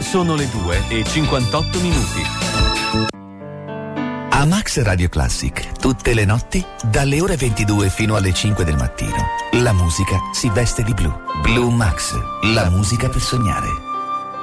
Sono le 2:58. A Max Radio Classic, tutte le notti, dalle ore 22 fino alle 5 del mattino, la musica si veste di blu. Blue Max, la musica per sognare.